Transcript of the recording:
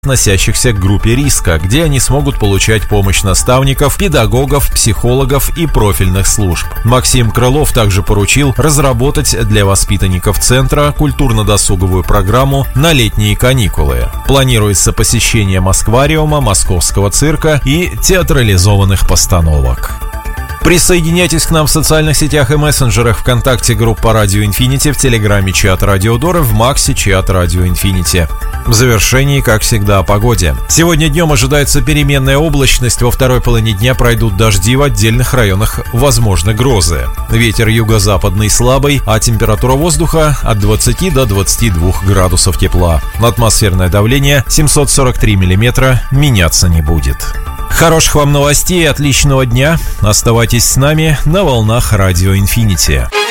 относящихся к группе риска, где они смогут получать помощь наставников, педагогов, психологов и профильных служб. Максим Крылов также поручил разработать для воспитанников центра культурно-досуговую программу на летние каникулы. Планируется посещение Москвариума, Московского цирка и театрализованных постановок. Присоединяйтесь к нам в социальных сетях и мессенджерах: ВКонтакте группа Радио Инфинити, в Телеграме чат Радио Дора, в Максе чат Радио Инфинити. В завершении, как всегда, о погоде. Сегодня днем ожидается переменная облачность, во второй половине дня пройдут дожди, в отдельных районах возможны грозы. Ветер юго-западный слабый, а температура воздуха от 20 до 22 градусов тепла. Атмосферное давление 743 миллиметра меняться не будет. Хороших вам новостей и отличного дня. Оставайтесь с нами на волнах Радио Инфинити.